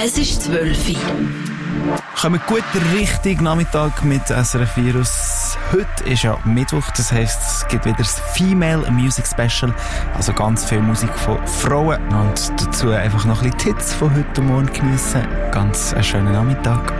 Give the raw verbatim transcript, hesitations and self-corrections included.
Es ist zwölf Uhr. Kommen gut Richtung Nachmittag mit S R F Virus. Heute ist ja Mittwoch, das heisst, es gibt wieder das Female Music Special. Also ganz viel Musik von Frauen. Und dazu einfach noch ein bisschen die Hits von heute Morgen geniessen. Ganz einen schönen Nachmittag.